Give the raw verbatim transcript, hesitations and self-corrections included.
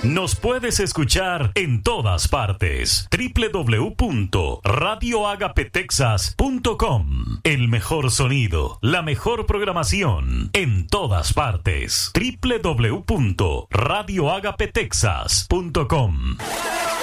Nos puedes escuchar en todas partes. doble u doble u doble u punto radio agape texas punto com. El mejor sonido, la mejor programación en todas partes. doble u doble u doble u punto radio agape texas punto com.